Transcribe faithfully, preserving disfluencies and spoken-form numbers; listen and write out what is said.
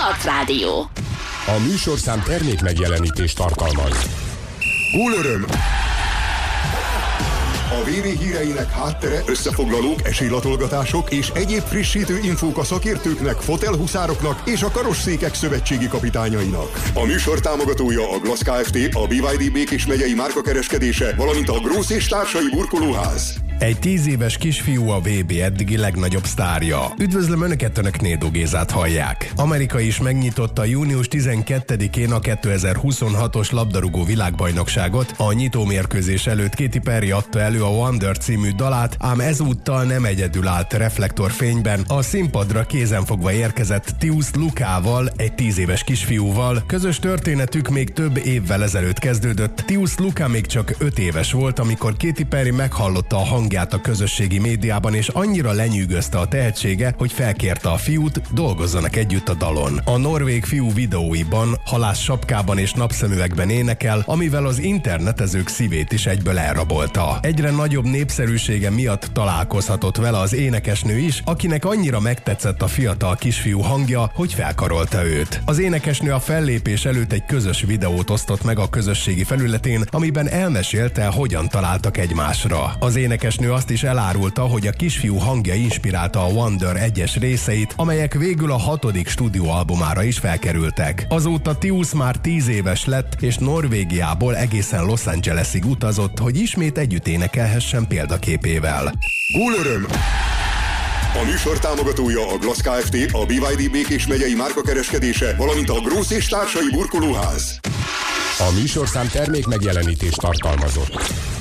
Arcrádió. A műsorszám termék megjelenítést tartalmaz. Gólöröm! A vé vé híreinek háttere, összefoglalók, esélylatolgatások és egyéb frissítő infók a szakértőknek, fotelhuszároknak és a karosszékek szövetségi kapitányainak. A műsor támogatója a Glass Kft., a bé vé dé Békés megyei márkakereskedése, valamint a Grósz és társai burkolóház. Egy tíz éves kisfiú a vé bé eddigi legnagyobb sztárja. Üdvözlöm Önöket, Önök Nédó Gézát hallják. Amerika is megnyitotta június tizenkettedikén a kétezer-huszonhatos labdarúgó világbajnokságot. A nyitómérkőzés előtt Katy Perry adta elő a Wonder című dalát, ám ezúttal nem egyedül állt reflektorfényben. A színpadra kézenfogva érkezett Tius Lucával, egy tíz éves kisfiúval. Közös történetük még több évvel ezelőtt kezdődött. Tius Luca még csak öt éves volt, amikor Katy Perry meghallotta a hang a közösségi médiában, és annyira lenyűgözte a tehetsége, hogy felkérte a fiút, dolgozzanak együtt a dalon. A norvég fiú videóiban, halász sapkában és napszemüvegben énekel, amivel az internetezők szívét is egyből elrabolta. Egyre nagyobb népszerűsége miatt találkozhatott vele az énekesnő is, akinek annyira megtetszett a fiatal kisfiú hangja, hogy felkarolta őt. Az énekesnő a fellépés előtt egy közös videót osztott meg a közösségi felületén, amiben elmesélte, hogyan találtak egymásra. Az énekes nő azt is elárulta, hogy a kisfiú hangja inspirálta a Wonder egyes részeit, amelyek végül a hatodik stúdióalbumára is felkerültek. Azóta Tius már tíz éves lett, és Norvégiából egészen Los Angelesig utazott, hogy ismét együtt énekelhessen példaképével. Gólöröm! A műsor támogatója a Glass Kft., a bé vé dé Békés megyei márkakereskedése, valamint a Grósz és társai burkolóház. A műsorszám termék megjelenítést tartalmazott.